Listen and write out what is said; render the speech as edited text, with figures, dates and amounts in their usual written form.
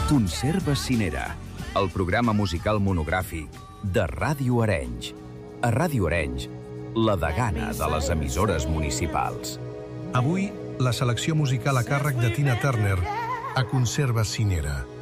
Conserva Cinera, el programa musical monogràfic de Ràdio Arenys. A Ràdio Arenys, la degana de les emissores municipals. Avui, la selecció musical a càrrec de Tina Turner a Conserva Cinera.